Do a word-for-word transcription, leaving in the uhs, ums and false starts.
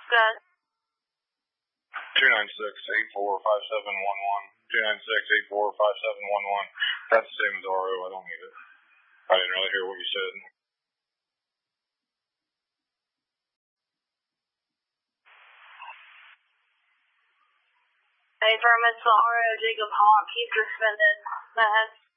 Good. two nine six, eight four five seven one one. two nine six, eight four five seven one one. That's the same as R O. I don't need it. I didn't really hear what you said. A firm is for R O Jacob Hawk. He's suspended. Go ahead.